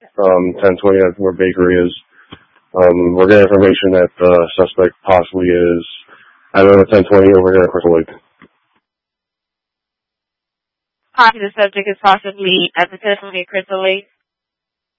1020, that's where Bakery is. We're getting information that the suspect possibly is either at 1020 over here at Crystal Lake. Copy, the subject is possibly at the 1020 Crystal Lake.